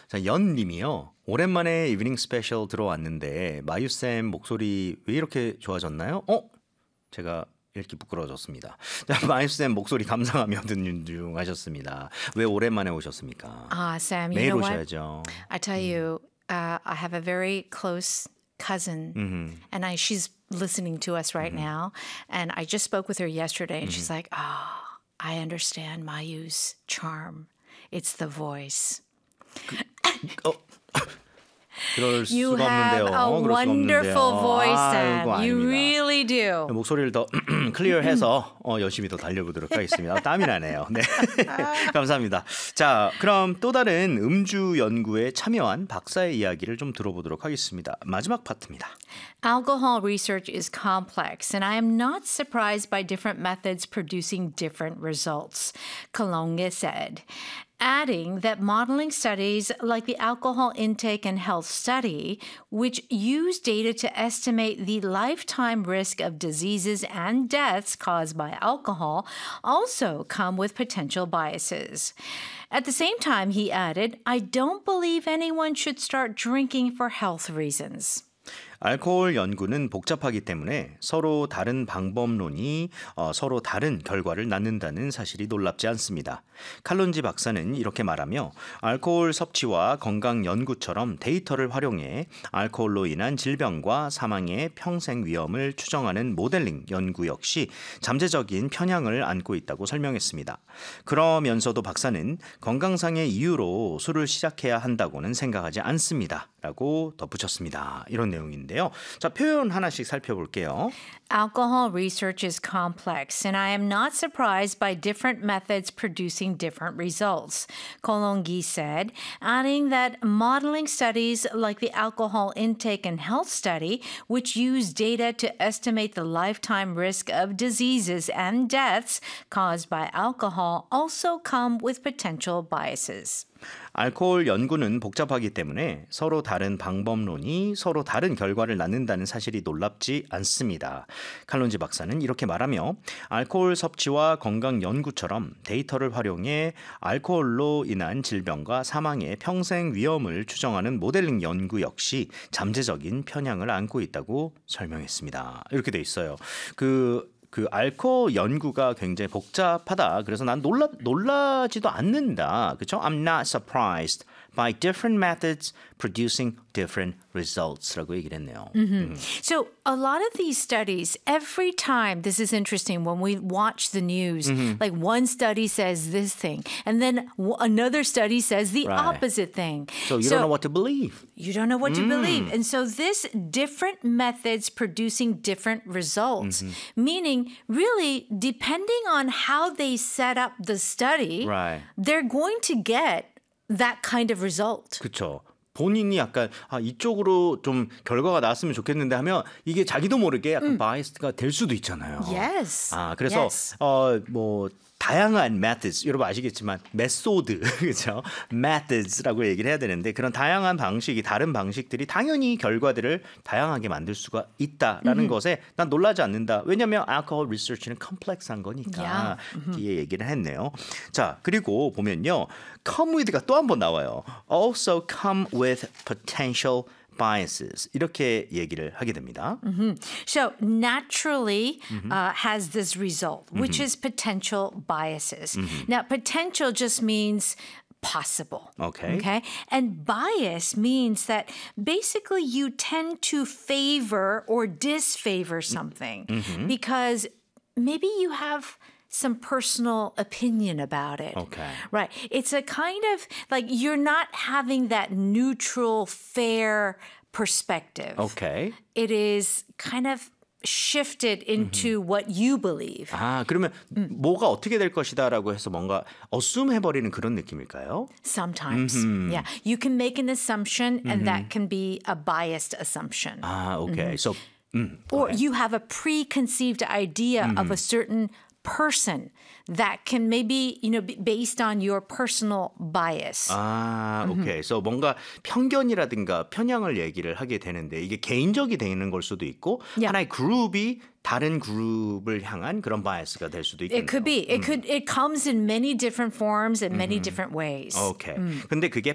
자, 연님이요. 오랜만에 이브닝 스페셜 들어왔는데 마유쌤 목소리 왜 이렇게 좋아졌나요? 제가 읽기 부끄러워졌습니다. 자, 마유쌤 목소리 감상하며 듣는 중 하셨습니다. 왜 오랜만에 오셨습니까? Sam, you 매일 know what? 오셔야죠. I tell you, I have a very close cousin, and she's listening to us right now. And I just spoke with her yesterday, and she's like, I understand Mayu's charm. It's the voice. 그럴 You 수가 have 없는데요. a 그럴 수가 wonderful 없는데요. voice, 아이고, Sam. You 아닙니다. really do. 목소리를 더 클리어해서 열심히 더 달려보도록 하겠습니다. 땀이 나네요. 네, 감사합니다. 자, 그럼 또 다른 음주 연구에 참여한 박사의 이야기를 좀 들어보도록 하겠습니다. 마지막 파트입니다. Alcohol research is complex, and I am not surprised by different methods producing different results, Kalonge said, adding that modeling studies like the alcohol intake and health study, which use data to estimate the lifetime risk of diseases and deaths caused by alcohol, also come with potential biases. At the same time, he added, I don't believe anyone should start drinking for health reasons. 알코올 연구는 복잡하기 때문에 서로 다른 방법론이 서로 다른 결과를 낳는다는 사실이 놀랍지 않습니다. 칼론지 박사는 이렇게 말하며 알코올 섭취와 건강 연구처럼 데이터를 활용해 알코올로 인한 질병과 사망의 평생 위험을 추정하는 모델링 연구 역시 잠재적인 편향을 안고 있다고 설명했습니다. 그러면서도 박사는 건강상의 이유로 술을 시작해야 한다고는 생각하지 않습니다. 라고 덧붙였습니다. 이런 내용인데요. 자, 표현 하나씩 살펴볼게요. Alcohol research is complex, and I am not surprised by different methods producing different results, Kolongi said, adding that modeling studies like the alcohol intake and health study, which use data to estimate the lifetime risk of diseases and deaths caused by alcohol, also come with potential biases. 알코올 연구는 복잡하기 때문에 서로 다른 방법론이 서로 다른 결과를 낳는다는 사실이 놀랍지 않습니다. 칼론지 박사는 이렇게 말하며 알코올 섭취와 건강 연구처럼 데이터를 활용해 알코올로 인한 질병과 사망의 평생 위험을 추정하는 모델링 연구 역시 잠재적인 편향을 안고 있다고 설명했습니다. 이렇게 돼 있어요. 그 알코올 연구가 굉장히 복잡하다. 그래서 난 놀라지도 않는다. 그렇죠? I'm not surprised by different methods producing different results라고 얘기를 했네요. So a lot of these studies, every time, this is interesting, when we watch the news, like one study says this thing, and then another study says the opposite thing. So you don't know what to believe. You don't know what to believe. And so this different methods producing different results, meaning really depending on how they set up the study, they're going to get that kind of result. 그렇죠. 본인이 약간 이쪽으로 좀 결과가 나왔으면 좋겠는데 하면 이게 자기도 모르게 약간 바이스가 될 수도 있잖아요. Yes. 그래서 yes. 뭐 다양한 methods, 여러분 아시겠지만 메소드, 그렇죠? methods라고 얘기를 해야 되는데 그런 다양한 방식이 다른 방식들이 당연히 결과들을 다양하게 만들 수가 있다라는 것에 난 놀라지 않는다. 왜냐하면 알코올 리서치는 컴플렉스한 거니까 이렇게 얘기를 했네요. 자, 그리고 보면요. come with가 또 한 번 나와요. also come with potential biases 이렇게 얘기를 하게 됩니다. So naturally has this result, which is potential biases. Now, potential just means possible. Okay. And bias means that basically you tend to favor or disfavor something because maybe you have some personal opinion about it. Okay. Right. It's a kind of like you're not having that neutral, fair perspective. Okay. It is kind of shifted into what you believe. 그러면 뭐가 어떻게 될 것이다라고 해서 뭔가 assume 해버리는 그런 느낌일까요? Sometimes. Yeah. You can make an assumption and that can be a biased assumption. Okay. So, or you have a preconceived idea of a certain person that can maybe, be based on your personal bias. 오케이. So 뭔가 편견이라든가 편향을 얘기를 하게 되는데 이게 개인적이 되는 걸 수도 있고 하나의 그룹이 다른 그룹을 향한 그런 바이어스가 될 수도 있겠네요. It could be. It comes in many different forms and many different ways. 오케이. 근데 그게